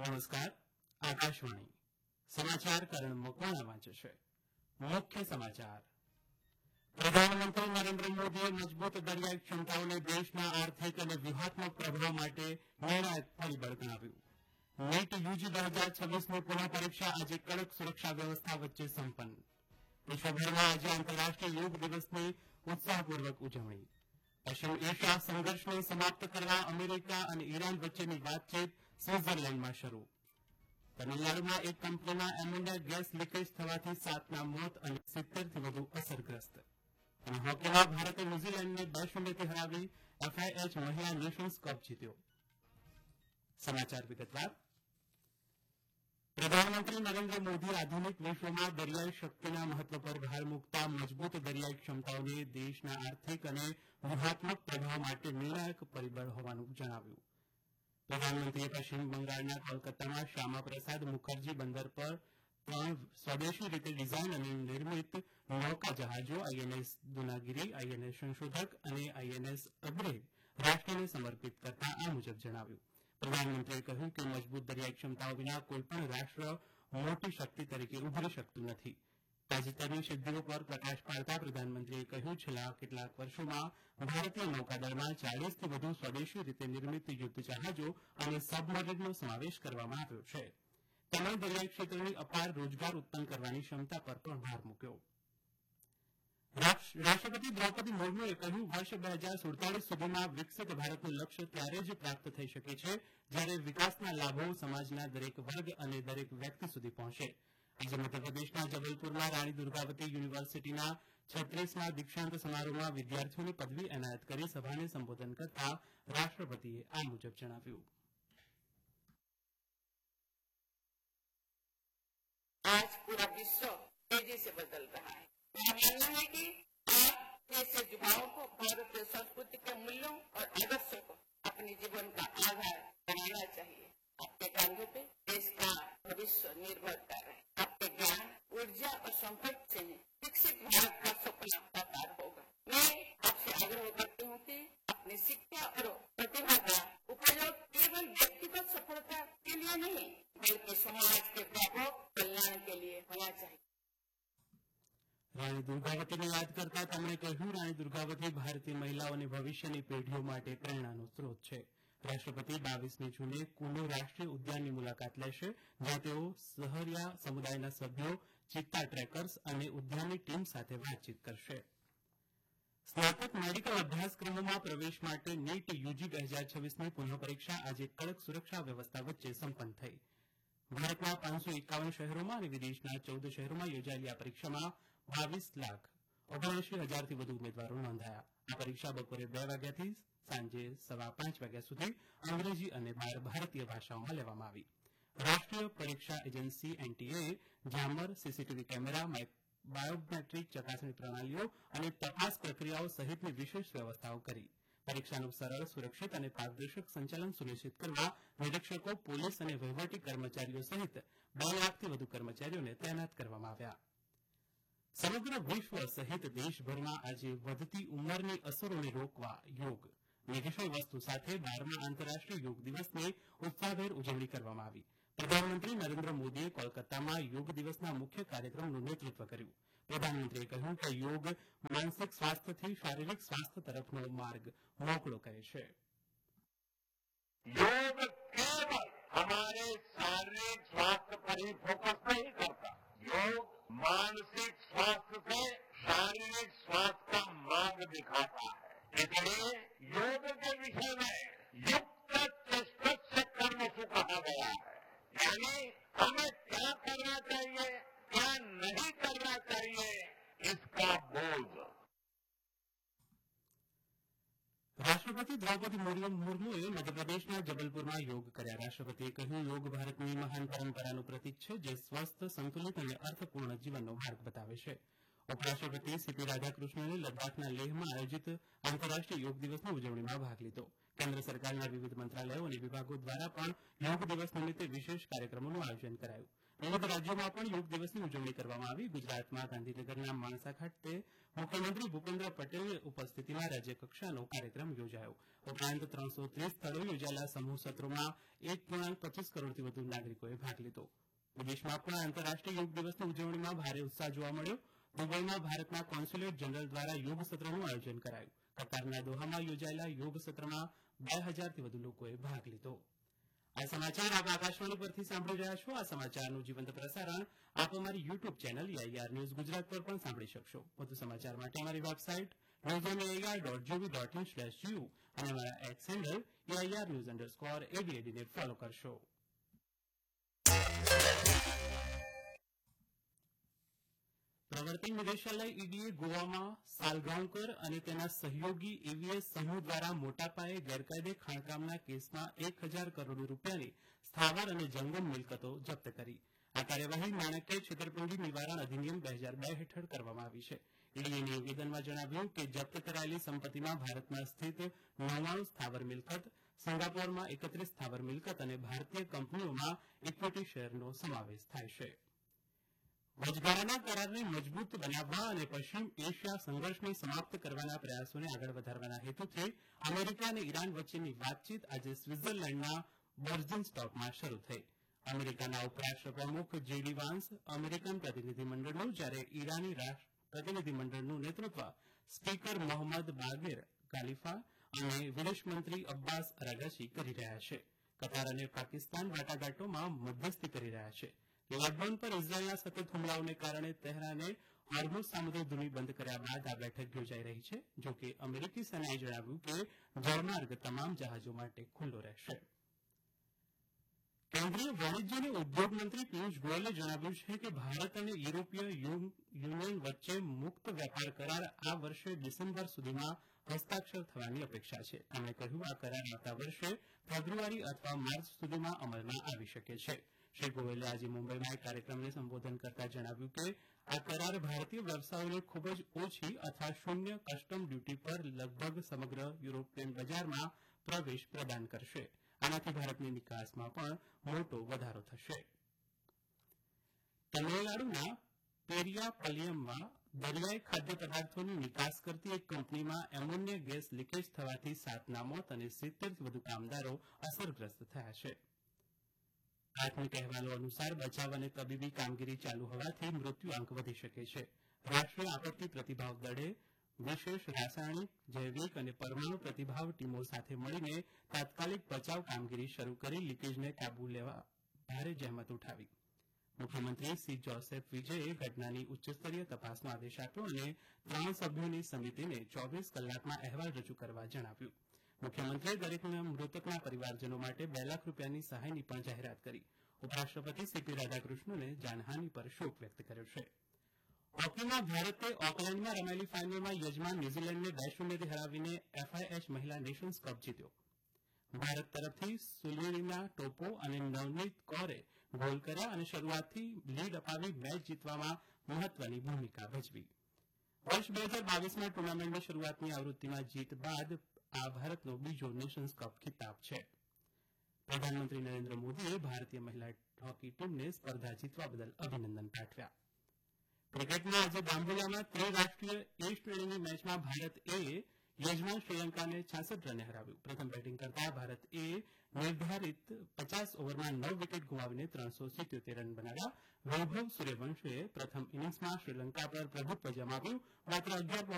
નમસ્કાર. આકાશવાણી સમાચાર કરણ મકવાણા વાંચે છે. મુખ્ય સમાચાર. પ્રધાનમંત્રી નરેન્દ્ર મોદીએ મજબૂત દરિયાઈ ક્ષમતાઓને દેશના આર્થિક અને વ્યૂહાત્મક પ્રભાવ માટે નિર્ણાયક પરિબળ ગણાવ્યું. નીટ યુજી 2026ની પુનઃ પરીક્ષા આજે કડક સુરક્ષા વ્યવસ્થા વચ્ચે સંપન્ન. વિશ્વભરમાં આજે આંતરરાષ્ટ્રીય યોગ દિવસની ઉત્સાહપૂર્વક ઉજવણી. પશ્ચિમ એશિયા સંઘર્ષને સમાપ્ત કરવા અમેરિકા અને ઈરાન વચ્ચેની વાતચીત સ્વિટ્ઝરલેન્ડમાં શરૂ. તમિલનાડુમાં એક કંપનીમાં એમોનિયા ગેસ લીકેજ થવાથી 7ના મોત અને 70થી વધુ અસરગ્રસ્ત. અને હોકીમાં ભારતે ન્યૂઝીલેન્ડને 2-0થી હરાવી FIH મહિલા નેશન્સ કપ જીત્યો. સમાચાર વિગતવાર. પ્રધાનમંત્રી નરેન્દ્ર મોદી આધુનિક વિશ્વમાં દરિયાઈ શક્તિના મહત્વ પર ભાર મૂકતા મજબૂત દરિયાઈ ક્ષમતાઓને દેશના આર્થિક અને વ્યૂહાત્મક પ્રભાવ માટે નિર્ણાયક પરિબળ હોવાનું જણાવ્યું. પ્રધાનમંત્રીએ પશ્ચિમ બંગાળના કોલકાતામાં શ્યામા પ્રસાદ મુખર્જી બંદર પર 3 સ્વદેશી રીતે ડિઝાઇન અને નિર્મિત નૌકા જહાજો INS દુનાગીરી, INS સંશોધક અને INS અગ્રે રાષ્ટ્રને સમર્પિત કરતા આ મુજબ જણાવ્યું. પ્રધાનમંત્રીએ કહ્યું કે મજબૂત દરિયાઈ ક્ષમતાઓ વિના કોઈપણ રાષ્ટ્ર મોટી શક્તિ તરીકે ઉભરી શકતું નથી. તાજેતરની સિદ્ધિઓ પર પ્રકાશ પાડતા પ્રધાનમંત્રીએ કહ્યું, છેલ્લા કેટલાક વર્ષોમાં ભારતીય નૌકાદળમાં 40થી વધુ સ્વદેશી રીતે નિર્મિત યુદ્ધ જહાજો અને સબમરીનનો સમાવેશ કરવામાં આવ્યો છે. તેમણે દરિયાઈ ક્ષેત્રની અપાર રોજગાર ઉત્પન્ન કરવાની ક્ષમતા પર પણ ભાર મૂક્યો. રાષ્ટ્રપતિ દ્રૌપદી મુર્મુએ કહ્યું, વર્ષ 2047 સુધીમાં વિકસિત ભારતનું લક્ષ્ય ત્યારે જ પ્રાપ્ત થઈ શકે છે જ્યારે વિકાસના લાભો સમાજના દરેક વર્ગ અને દરેક વ્યક્તિ સુધી પહોંચે. આજે મધ્યપ્રદેશના જબલપુરમાં રાણી દુર્ગાવતી યુનિવર્સિટીના 36મા દીક્ષાંત સમારોહમાં વિદ્યાર્થીઓને પદવી એનાયત કરી સભાને સંબોધન કરતા રાષ્ટ્રપતિએ આ મુજબ જણાવ્યું. आज पूरा विश्व तेजी से बदल रहा है. मेरा मानना है कि आप जैसे युवाओं को भारतीय संस्कृति के मूल्यों और आदर्शों को अपने जीवन का आधार बनाना चाहिए. आपके कंधों पे देश का भविष्य निर्भर कर रहा है. आपके ज्ञान, ऊर्जा और संकल्प से ही विकसित भारत का सपना साकार होगा. मैं आपसे आग्रह करती हूँ कि अपनी शिक्षा और प्रतिभा का उपयोग केवल व्यक्तिगत सफलता के लिए नहीं बल्कि समाज के व्यापक कल्याण के लिए होना चाहिए. રાણી દુર્ગાવતીને યાદ કરતા તેમણે કહ્યું, રાણી દુર્ગાવતી ભારતીય મહિલાઓની ભવિષ્યની પેઢીઓ માટે પ્રેરણાનો સ્ત્રોત છે. રાષ્ટ્રપતિ 22મી જૂને કુનો રાષ્ટ્રીય ઉદ્યાનની મુલાકાત લેશે, જ્યાં તેઓ સહરિયા સમુદાયના સભ્યો, ચિત્તા ટ્રેકર્સ અને ઉદ્યાનની ટીમ સાથે વાતચીત કરશે. સ્નાતક મેડિકલ અભ્યાસક્રમોમાં પ્રવેશ માટે નીટ યુજી 2026ની પુનઃ પરીક્ષા આજે કડક સુરક્ષા વ્યવસ્થા વચ્ચે સંપન્ન થઈ. ભારતના 551 શહેરોમાં અને વિદેશના 14 શહેરોમાં યોજાયેલી આ પરીક્ષામાં 22,79,000થી વધુ ઉમેદવારો નોંધાયા. આ પરીક્ષા બપોરે 2 વાગ્યાથી સાંજે 5:15 વાગ્યા સુધી અંગ્રેજી અને 12 ભારતીય ભાષાઓમાં લેવામાં આવી. રાષ્ટ્રીય પરીક્ષા agency NTA જામર, CCTV camera, biometric ચકાસણી પ્રણાલીઓ અને તપાસ પ્રક્રિયાઓ સહિતની વિશેષ વ્યવસ્થાઓ કરી. પરીક્ષાનું સરળ, સુરક્ષિત અને પારદર્શક સંચાલન સુનિશ્ચિત કરવા નિરીક્ષકો, પોલીસ અને વહીવટી કર્મચારીઓ સહિત 2 લાખથી વધુ કર્મચારીઓને તૈનાત કરવામાં આવ્યા. સમગ્ર વિશ્વ સહિત દેશભરમાં આજે વધતી ઉંમરની અસરોને રોકવા યોગ વિષય વસ્તુ સાથે 12મા આંતરરાષ્ટ્રીય યોગ દિવસની ઉત્સાહભેર ઉજવણી કરવામાં આવી. પ્રધાનમંત્રી નરેન્દ્ર મોદીએ કોલકાતામાં યોગ દિવસના મુખ્ય કાર્યક્રમનું નેતૃત્વ કર્યું. પ્રધાનમંત્રીએ કહ્યું કે યોગ માનસિક સ્વાસ્થ્યથી શારીરિક સ્વાસ્થ્ય તરફનો માર્ગ મોકળો કરે છે. योग केवल हमारे शारीरिक स्वास्थ्य पर ही फोकस नहीं करता. योग मानसिक स्वास्थ्य से शारीरिक स्वास्थ्य का मार्ग दिखाता है. इसलिए योग के विषय में युक्त चेष्ट कर्मसु कहा गया है. यानी हमें क्या करना चाहिए, क्या नहीं करना चाहिए, इसका बोध. રાષ્ટ્રપતિ દ્રૌપદી મુર્મુએ મધ્યપ્રદેશના જબલપુરમાં યોગ કર્યા. રાષ્ટ્રપતિએ કહ્યું, યોગ ભારતની મહાન પરંપરાનું પ્રતીક છે, જે સ્વસ્થ, સંતુલિત અને અર્થપૂર્ણ જીવનનો માર્ગ બતાવે છે. ઉપરાષ્ટ્રપતિ CP રાધાકૃષ્ણને લદ્દાખના લેહમાં આયોજિત આંતરરાષ્ટ્રીય યોગ દિવસની ઉજવણીમાં ભાગ લીધો. કેન્દ્ર સરકારના વિવિધ મંત્રાલયો અને વિભાગો દ્વારા પણ યોગ દિવસ નિમિત્તે વિશેષ કાર્યક્રમોનું આયોજન કરાયું. વિવિધ રાજ્યોમાં પણ યોગ દિવસની ઉજવણી કરવામાં આવી. ગુજરાતમાં ગાંધીનગરના માણસા ખાતે મુખ્યમંત્રી ભૂપેન્દ્ર પટેલની ઉપસ્થિતિમાં રાજ્યકક્ષાનો કાર્યક્રમ યોજાયો. ઉપરાંત 330 સ્થળોએ યોજાયેલા સમૂહ સત્રોમાં 1.25 કરોડથી વધુ નાગરિકોએ ભાગ લીધો. વિદેશમાં પણ આંતરરાષ્ટ્રીય યોગ દિવસની ઉજવણીમાં ભારે ઉત્સાહ જોવા મળ્યો. દુબઈમાં ભારતના કોન્સ્યુલેટ જનરલ દ્વારા યોગ સત્રનું આયોજન કરાયું. કતારના દોહામાં યોજાયેલા યોગ સત્રમાં 2000થી વધુ લોકોએ ભાગ લીધો. આ સમાચાર આપ આકાશવાણી પરથી સાંભળી રહ્યા છો. આ સમાચારનું જીવંત પ્રસારણ આપ અમારી YouTube channel AIR news Gujarat પર પણ સાંભળી શકશો. વધુ સમાચાર માટે અમારી વેબસાઇટ newsonair.gov.in/u અને અમારા એક્સ હેન્ડલ AIR_news_ADAD ને ફોલો કરશો. પ્રવર્તન નિદેશાલય ઈડીએ ગોવામાં સાલગાંવકર અને તેના સહયોગી એવીએસ સમૂહ દ્વારા મોટા પાયે ગેરકાયદે ખાણકામના કેસમાં 1000 કરોડ રૂપિયાની સ્થાવર અને જંગમ મિલકતો જપ્ત કરી. આ કાર્યવાહી નાણાકીય છેતરપિંડી નિવારણ અધિનિયમ 2002 હેઠળ કરવામાં આવી છે. ઈડીએ નિવેદનમાં જણાવ્યું કે જપ્ત કરાયેલી સંપત્તિમાં ભારતમાં સ્થિત 99 સ્થાવર મિલકત, સિંગાપોરમાં 31 સ્થાવર મિલકત અને ભારતીય કંપનીઓમાં ઇક્વિટી શેરનો સમાવેશ થાય છે. વચગાળાના કરારને મજબૂત બનાવવા અને પશ્ચિમ એશિયા સંઘર્ષને સમાપ્ત કરવાના પ્રયાસોને આગળ વધારવાના હેતુથી અમેરિકા અને ઈરાન વચ્ચેની વાતચીત આજે સ્વિટ્ઝરલેન્ડના બર્જનસ્ટોકમાં શરૂ થઈ. અમેરિકાના ઉપરાષ્ટ્ર પ્રમુખ JD વાન્સ અમેરિકન પ્રતિનિધિમંડળનું, જ્યારે ઈરાની પ્રતિનિધિમંડળનું નેતૃત્વ સ્પીકર મોહમ્મદ બાગેર ગાલિફા અને વિદેશ મંત્રી અબ્બાસ અરાગાચી કરી રહ્યા છે. કતાર અને પાકિસ્તાન વાટાઘાટોમાં મધ્યસ્થી કરી રહ્યા છે. લેબનોન પર ઇઝરાયેલના સતત હુમલાઓને કારણે તેહરાને હોર્મુઝ સામુદ્રી ધુની બંધ કર્યા બાદ આ બેઠક યોજાઈ રહી છે. જોકે અમેરિકી સેનાએ જણાવ્યું કે જળમાર્ગ તમામ જહાજો માટે ખુલ્લો રહેશે. કેન્દ્રીય વાણિજ્ય અને ઉદ્યોગ મંત્રી પિયુષ ગોયલે જણાવ્યું છે કે ભારત અને યુરોપીય યુનિયન વચ્ચે મુક્ત વેપાર કરાર આ વર્ષે ડિસેમ્બર સુધીમાં હસ્તાક્ષર થવાની અપેક્ષા છે. તેમણે કહ્યું આ કરાર આવતા વર્ષે ફેબ્રુઆરી અથવા માર્ચ સુધીમાં અમલમાં આવી શકે છે. શ્રી ગોયલે આજે મુંબઈમાં એક કાર્યક્રમને સંબોધન કરતા જણાવ્યું કે આ કરાર ભારતીય વ્યવસાયોને ખૂબ જ ઓછી અથવા શૂન્ય કસ્ટમ ડ્યુટી પર લગભગ સમગ્ર યુરોપિયન બજારમાં પ્રવેશ પ્રદાન કરશે. આનાથી ભારતની નિકાસમાં પણ મોટો વધારો થશે. તમિલનાડુના પેરિયાપલ્યમમાં દરિયાઈ ખાદ્ય પદાર્થોની નિકાસ કરતી એક કંપનીમાં એમોનિયા ગેસ લીકેજ થવાથી 7ના મોત અને 70થી વધુ કામદારો અસરગ્રસ્ત થયા છે. પ્રાથમિક અહેવાલો અનુસાર બચાવ અને તબીબી કામગીરી ચાલુ હોવાથી મૃત્યુઆંક વધી શકે છે. રાષ્ટ્રીય આપત્તિ પ્રતિભાવ દળે વિશેષ રાસાયણિક, જૈવિક અને પરમાણુ પ્રતિભાવ ટીમો સાથે મળીને તાત્કાલિક બચાવ કામગીરી શરૂ કરી લીકેજને કાબુ લેવા ભારે જહેમત ઉઠાવી. મુખ્યમંત્રી સી જોસેફ વિજયે ઘટનાની ઉચ્ચસ્તરીય તપાસનો આદેશ આપ્યો અને 3 સભ્યોની સમિતિને 24 કલાકમાં અહેવાલ રજૂ કરવા જણાવ્યું. મુખ્યમંત્રીએ દરેક મૃતકના પરિવારજનો માટે 2 લાખ રૂપિયાની સહાયની પણ જાહેરાત કરી. ઉપરાષ્ટ્રપતિ સીપી રાધાકૃષ્ણને જાનહાનિ પર શોક વ્યક્ત કર્યો છે. હોકીમાં ભારતે ઓકલેન્ડમાં રમાયેલી ફાઇનલમાં યજમાન ન્યૂઝીલેન્ડને 2-0થી હરાવીને FIH મહિલા નેશન્સ કપ જીત્યો. ભારત તરફથી સુલેરીના ટોપો અને નવનીત કૌરે ગોલ કર્યા અને શરૂઆતથી લીડ અપાવી મેચ જીતવામાં મહત્વની ભૂમિકા ભજવી. વર્ષ 2022માં ટુર્નામેન્ટની શરૂઆતની આવૃત્તિમાં જીત બાદ આ ભારતનો બીજો નેશન્સ કપ ખિતાબ છે. પ્રધાનમંત્રી નરેન્દ્ર મોદીએ ભારતીય મહિલા હોકી ટીમને સ્પર્ધા જીતવા બદલ અભિનંદન પાઠવ્યા. ક્રિકેટમાં આજે બાંબુલામાં ત્રિરાષ્ટ્રીય એ શ્રેણીની મેચમાં ભારત એ યજમાન શ્રીલંકાને 66 રને હરાવ્યું. પ્રથમ બેટિંગ કરતા ભારત એ નિર્ધારિત 50 ઓવરમાં 9 વિકેટ ગુમાવીને 377 રન બનાવ્યા. વૈભવ સૂર્યવંશીએ પ્રથમ ઇનિંગ્સમાં શ્રીલંકા પર પ્રભુત્વ જમાવ્યું. માત્ર 11